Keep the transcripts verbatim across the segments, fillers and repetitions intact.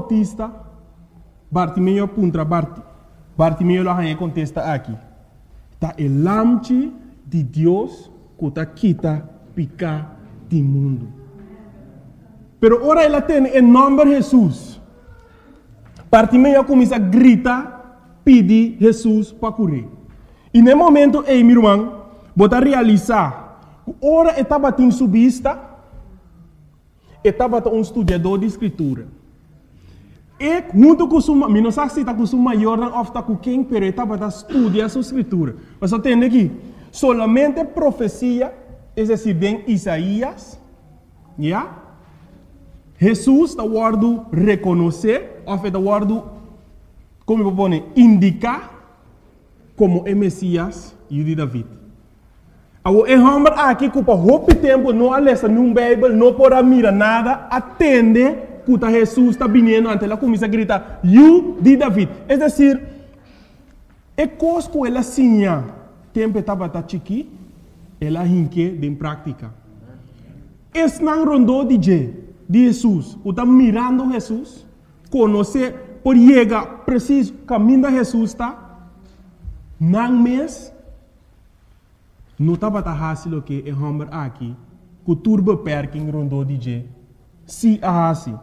Bautista, Bartimeu puntra Bart, Bartimeu lá contesta aqui. Tá o lamche de Deus que tá quita pica do mundo. Pero ora ela tem em nome de Jesus. Bartimeu começa a gritar, pedir Jesus para curar. E no momento, ei, meu irmão, bota realizar, ora estava em subista, estava um estudador de escritura. E junto com o meu, não sei se está com o maior ou está com quem, mas estava a estudar a escritura. Mas você entende aqui, solamente profecia, é decir, em Isaías, já? Jesus está guardando reconhecer, ou está guardando, como eu vou dizer, indicar, como é Messias e de David. O homem aqui que por muito tempo não alessa num Bíblia, não pode mirar nada, atende que Jesus está vindo ante ela começa a gritar, you de David. É decir, é coisa que ela sinha, tempo estava chiqui, ela hinque em prática. Esse não rondou de Jesus, o está mirando Jesus, conhecer, por chegar preciso, caminho de Jesus está, não mês, não estava fácil que é homem aqui, que o turbo perking rondou de G. Se a assim.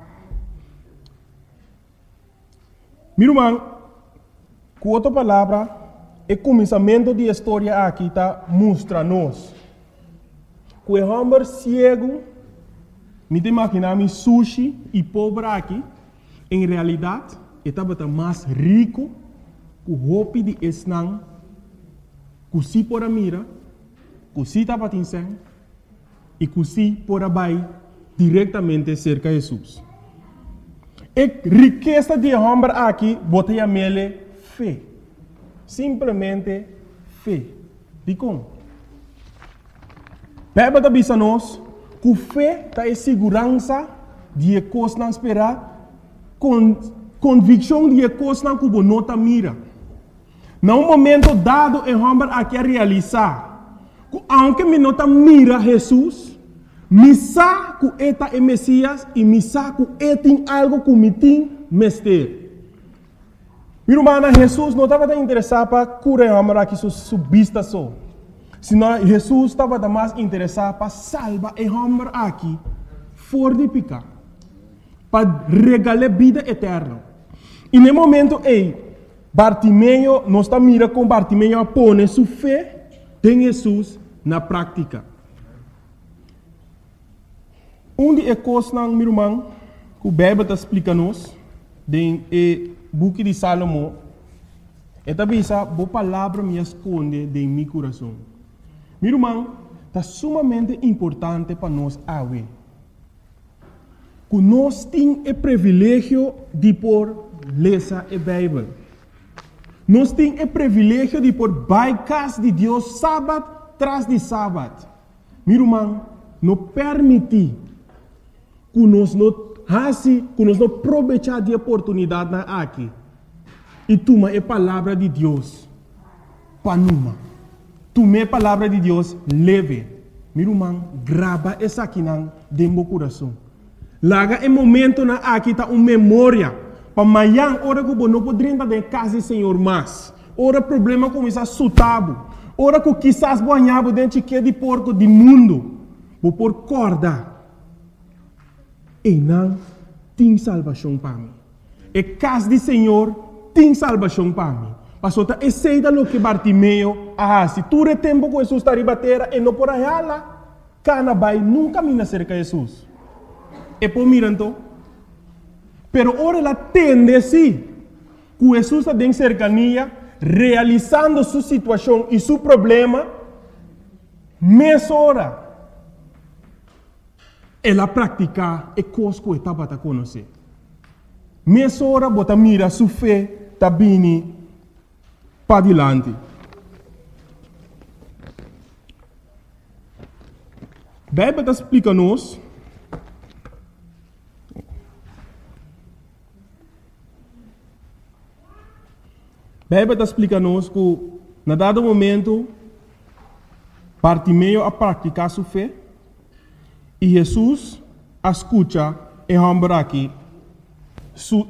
Meu irmão, com outra palavra, o começamento da história aqui está mostra-nos que o homem cego, me imaginar sushi e pobre aqui, em realidade, estava mais rico que o roupa de esnang, que se por a mira, que se estava atingindo e que se por a vai diretamente cerca de Jesus. A riqueza de homem aqui, botei a mele fé. Simplesmente fé. De como? Bíblia da bisa nós, que fé está em segurança de coisas não esperar, com convicção de coisas não que não está mira. Num momento dado, o homem aqui a realizar, que aunque me não está mira Jesus, me sabe que eta é Messias e me sabe que é tem algo que me tem mestre. Meu irmão, Jesus não estava interessado para curar o homem aqui subista só. Senão Jesus estava mais interessado para salvar o homem aqui fora de pecar, para regalar vida eterna. E no momento, ei, Bartimeu, não está mira com Bartimeu a pôr sua fé em Jesus na prática. Um de coisas, meu irmão, que o Bíblia está explicando-nos, no book de Salomão, é também essa boa palavra me esconde em meu coração. Meu irmão, está sumamente importante para nós hoje. Que nós temos o privilégio de por ler a Bíblia. Nós temos o privilégio de por baicas de Deus sábado tras de sábado. Meu irmão, não permite que nós não façamos, que nós não aproveitar de oportunidade aqui. E toma a palavra de Deus para nós. Toma a palavra de Deus leve. Meu irmão, grava essa aqui dentro do coração. Laga em momento na aqui está uma memória. Para amanhã, hora que não poderia estar em casa do Senhor mais. Hora problema começa a sutabo. Hora que quizás banhava dentro de porco do mundo. Vou por corda. E não tem salvação para mim. E casa do Senhor tem salvação para mim. Pastor, é cedo lo que Bartimeu ah, se tu é tempo que Jesus está ribatera e não por aí lá, cana vai nunca me cerca de Jesus. E por miranto, pero ora ela tende sim, que Jesus está em cercania, realizando sua situação e seu problema, meia hora. Ela pratica e coisa que estava a conhecer. Meia hora, bota mira sua fé, está vindo para adiante. A Bíblia explica-nos a Bíblia explica-nos que, na dado momento, Bartimeu a praticar sua fé e Jesus a escuta e homem aqui